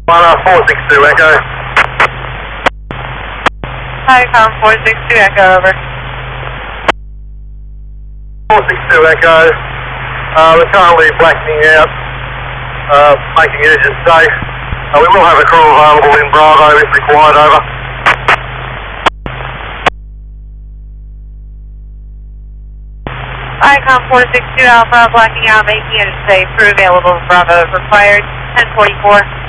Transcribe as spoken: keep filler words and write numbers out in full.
one uh, four six two Echo. Hi, four six two Echo, over. four six two Echo. Uh, we're currently blackening out, uh, making engine safe. Uh, we will have a crew available in Bravo if required, over. Icon four six two Alpha, blacking out, making engine safe, crew available in Bravo, required ten forty-four.